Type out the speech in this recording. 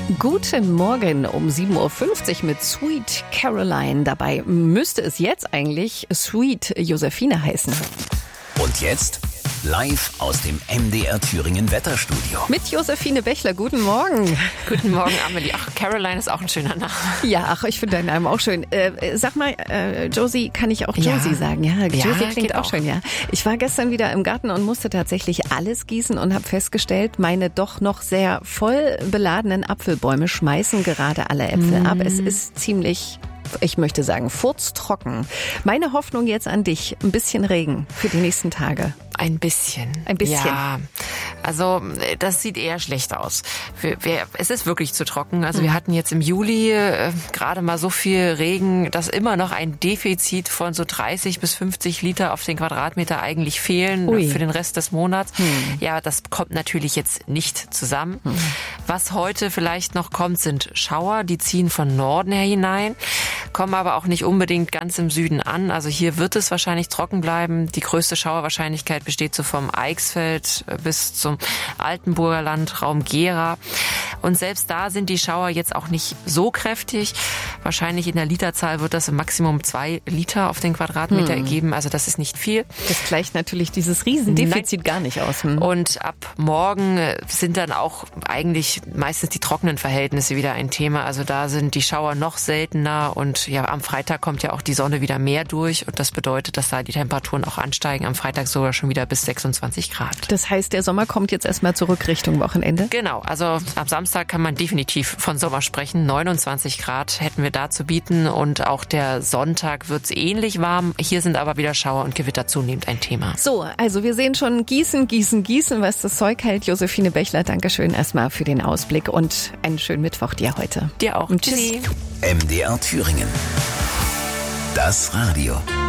Guten Morgen um 7.50 Uhr mit Sweet Caroline. Dabei müsste es jetzt eigentlich Sweet Josephine heißen. Und jetzt live aus dem MDR Thüringen Wetterstudio. Mit Josephine Bechler. Guten Morgen. Guten Morgen, Amelie. Ach, Caroline ist auch ein schöner Name. Ja, ach, ich finde deinen Namen auch schön. Sag mal, Josie, kann ich auch Josie sagen? Ja, Josie klingt auch schön, ja. Ich war gestern wieder im Garten und musste tatsächlich alles gießen und habe festgestellt, meine doch noch sehr voll beladenen Apfelbäume schmeißen gerade alle Äpfel ab. Es ist ziemlich, ich möchte sagen, furztrocken. Meine Hoffnung jetzt an dich, ein bisschen Regen für die nächsten Tage. Ein bisschen. Ein bisschen. Ja, also das sieht eher schlecht aus. Es ist wirklich zu trocken. Also wir hatten jetzt im Juli gerade mal so viel Regen, dass immer noch ein Defizit von so 30 bis 50 Liter auf den Quadratmeter eigentlich fehlen für den Rest des Monats. Ja, das kommt natürlich jetzt nicht zusammen. Was heute vielleicht noch kommt, sind Schauer. Die ziehen von Norden her hinein, kommen aber auch nicht unbedingt ganz im Süden an. Also hier wird es wahrscheinlich trocken bleiben. Die größte Schauerwahrscheinlichkeit besteht so vom Eichsfeld bis zum Altenburger Land, Raum Gera. Und selbst da sind die Schauer jetzt auch nicht so kräftig. Wahrscheinlich in der Literzahl wird das im Maximum 2 Liter auf den Quadratmeter ergeben. Also das ist nicht viel. Das gleicht natürlich dieses Riesendefizit gar nicht aus. Und ab morgen sind dann auch eigentlich meistens die trockenen Verhältnisse wieder ein Thema. Also da sind die Schauer noch seltener und ja, am Freitag kommt ja auch die Sonne wieder mehr durch und das bedeutet, dass da die Temperaturen auch ansteigen. Am Freitag sogar schon wieder bis 26 Grad. Das heißt, der Sommer kommt jetzt erstmal zurück Richtung Wochenende? Genau, also am Samstag kann man definitiv von Sommer sprechen. 29 Grad hätten wir da zu bieten und auch der Sonntag wird es ähnlich warm. Hier sind aber wieder Schauer und Gewitter zunehmend ein Thema. So, also wir sehen schon Gießen, was das Zeug hält. Josephine Bechler, Dankeschön erstmal für den Ausblick und einen schönen Mittwoch dir heute. Dir auch. Und tschüss. MDR Thüringen. Das Radio.